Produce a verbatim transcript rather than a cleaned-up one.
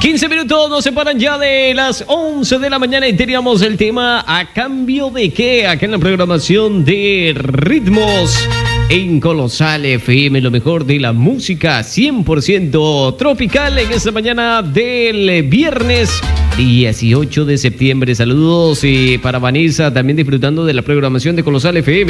quince minutos nos separan ya de las once de la mañana y teníamos el tema ¿a cambio de qué? Acá en la programación de Ritmos en Colosal F M, lo mejor de la música cien por ciento tropical en esta mañana del viernes dieciocho de septiembre. Saludos y para Vanessa, también disfrutando de la programación de Colosal F M.